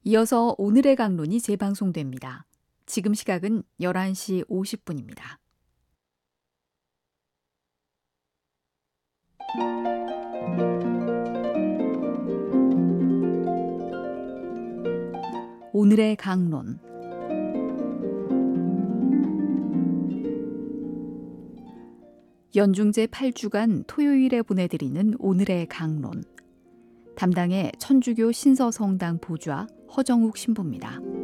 이어서 오늘의 강론이 재방송됩니다. 지금 시각은 11시 50분입니다. 오늘의 강론. 연중제 8주간 토요일에 보내드리는 오늘의 강론. 담당의 천주교 신서성당 보좌 허정욱 신부입니다.